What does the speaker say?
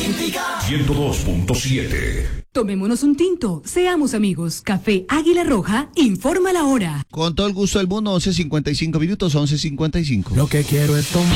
Olímpica 102.7. Tomémonos un tinto, seamos amigos. Café Águila Roja, informa la hora. Con todo el gusto del mundo, 11:55 minutos, 11:55. Lo que quiero es tomar.